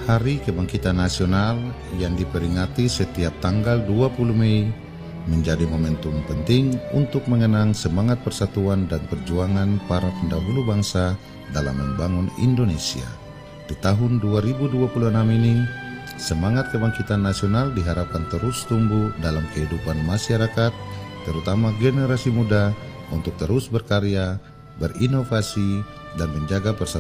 Hari Kebangkitan Nasional yang diperingati setiap tanggal 20 Mei menjadi momentum penting untuk mengenang semangat persatuan dan perjuangan para pendahulu bangsa dalam membangun Indonesia. Di tahun 2026 ini, semangat kebangkitan nasional diharapkan terus tumbuh dalam kehidupan masyarakat, terutama generasi muda, untuk terus berkarya, berinovasi, dan menjaga persatuan